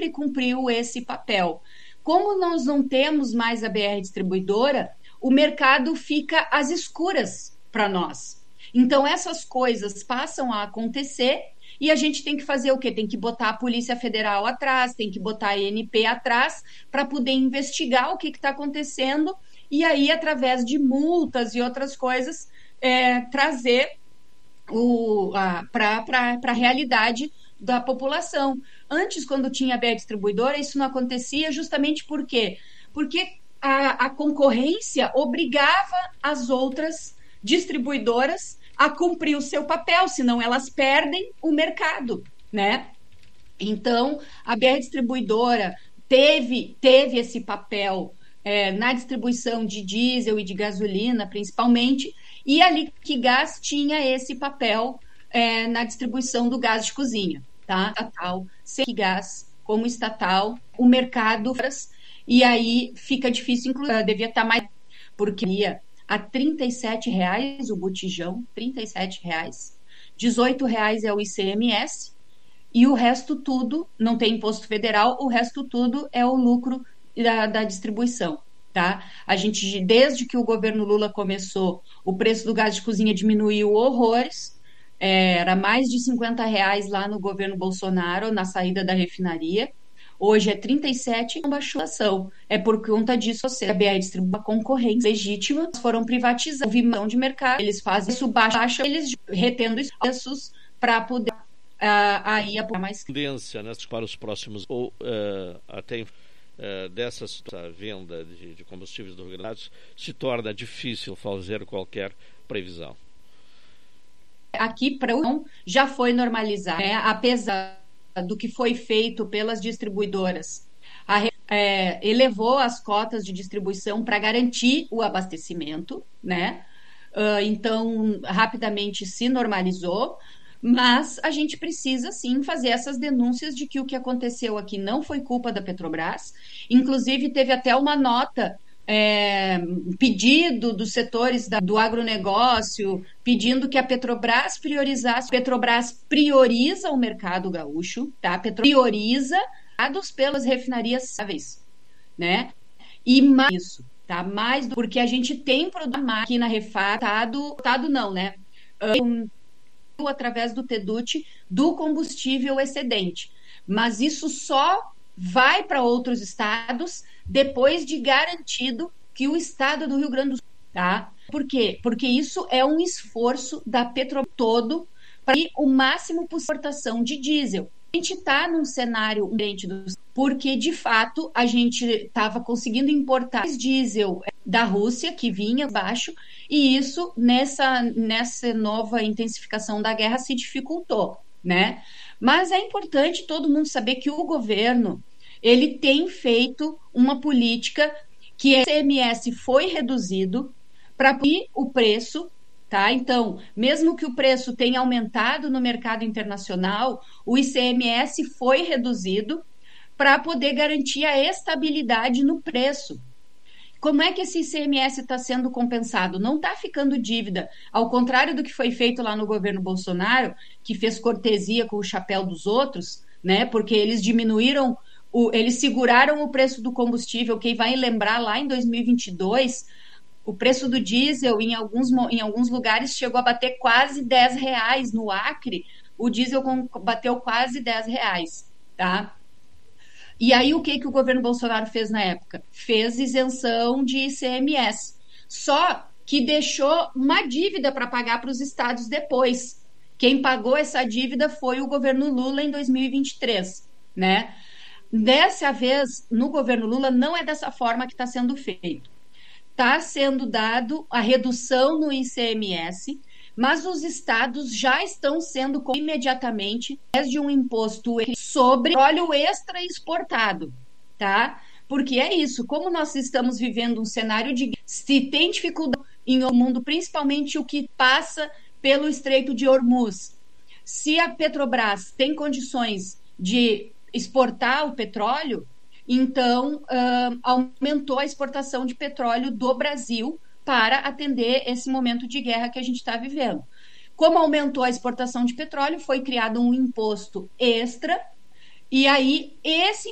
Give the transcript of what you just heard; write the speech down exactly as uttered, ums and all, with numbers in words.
sempre cumpriu esse papel. Como nós não temos mais a B R Distribuidora, o mercado fica às escuras para nós. Então, essas coisas passam a acontecer e a gente tem que fazer o quê? Tem que botar a Polícia Federal atrás, tem que botar a I N P atrás para poder investigar o que está acontecendo e aí, através de multas e outras coisas, é, trazer para a realidade da população. Antes, quando tinha a B R Distribuidora, isso não acontecia justamente por quê? Porque a, a concorrência obrigava as outras distribuidoras a cumprir o seu papel, senão elas perdem o mercado, né? Então, a B R Distribuidora teve, teve esse papel é, na distribuição de diesel e de gasolina, principalmente, e a Liquigás tinha esse papel é, na distribuição do gás de cozinha, tá? Estatal, Liquigás como estatal, o mercado, e aí fica difícil, inclusive, devia estar mais, porque ia a trinta e sete reais o botijão, trinta e sete reais, dezoito reais é o I C M S, e o resto tudo, não tem imposto federal, o resto tudo é o lucro da, da distribuição, tá? A gente, desde que o governo Lula começou, o preço do gás de cozinha diminuiu horrores, é, era mais de cinquenta reais lá no governo Bolsonaro, na saída da refinaria, hoje é trinta e sete, com baixação. É por conta disso, a B R distribui uma concorrência legítima, foram privatizados, vimão de mercado, eles fazem isso baixa, eles retendo os preços para poder Uh, aí a mais tendência, né, para os próximos ou uh, até uh, dessa venda de, de combustíveis do Rio Grande do Sul se torna difícil fazer qualquer previsão. Aqui para o já foi normalizado, né, apesar do que foi feito pelas distribuidoras, a, é, elevou as cotas de distribuição para garantir o abastecimento, né? Uh, então rapidamente se normalizou. Mas a gente precisa, sim, fazer essas denúncias de que o que aconteceu aqui não foi culpa da Petrobras. Inclusive, teve até uma nota, é, pedido dos setores da, do agronegócio, pedindo que a Petrobras priorizasse. A Petrobras prioriza o mercado gaúcho, tá? A Petrobras prioriza dados pelas refinarias sáveis, né? E mais isso, tá? Mais do, porque a gente tem produto aqui na Refap, tado, tado não, né? Um, através do T E D U T do combustível excedente, mas isso só vai para outros estados depois de garantido que o estado do Rio Grande do Sul, tá? Por quê? Porque isso é um esforço da Petrobras todo para ir o máximo possível exportação de diesel. A gente está num cenário diferente do porque de fato a gente estava conseguindo importar diesel da Rússia que vinha baixo e isso nessa nessa nova intensificação da guerra se dificultou, né? Mas é importante todo mundo saber que o governo ele tem feito uma política que o I C M S foi reduzido para ir o preço. Tá? Então, mesmo que o preço tenha aumentado no mercado internacional, o I C M S foi reduzido para poder garantir a estabilidade no preço. Como é que esse I C M S está sendo compensado? Não está ficando dívida, ao contrário do que foi feito lá no governo Bolsonaro, que fez cortesia com o chapéu dos outros, né? Porque eles diminuíram, o, eles seguraram o preço do combustível. Quem vai lembrar lá em dois mil e vinte e dois... o preço do diesel em alguns, em alguns lugares chegou a bater quase dez reais. No Acre, o diesel bateu quase dez reais, tá? E aí, o que, que o governo Bolsonaro fez na época? Fez isenção de I C M S. Só que deixou uma dívida para pagar para os estados depois. Quem pagou essa dívida foi o governo Lula em dois mil e vinte e três, né? Dessa vez, no governo Lula, não é dessa forma que está sendo feito. Está sendo dado a redução no I C M S, mas os estados já estão sendo imediatamente de um imposto sobre óleo extra exportado, tá? Porque é isso, como nós estamos vivendo um cenário de se tem dificuldade em o mundo, principalmente o que passa pelo Estreito de Hormuz, se a Petrobras tem condições de exportar o petróleo, então, uh, aumentou a exportação de petróleo do Brasil para atender esse momento de guerra que a gente está vivendo. Como aumentou a exportação de petróleo, foi criado um imposto extra, e aí esse